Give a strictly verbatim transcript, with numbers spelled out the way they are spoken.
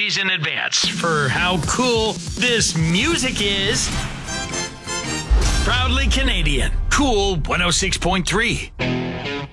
days in advance for how cool this music is. Proudly Canadian. Cool one oh six point three.